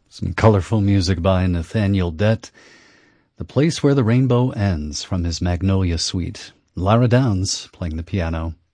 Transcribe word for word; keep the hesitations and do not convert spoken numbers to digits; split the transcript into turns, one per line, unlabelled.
Some colorful music by Nathaniel Dett. The Place Where the Rainbow Ends from his Magnolia Suite. Lara Downs playing the piano.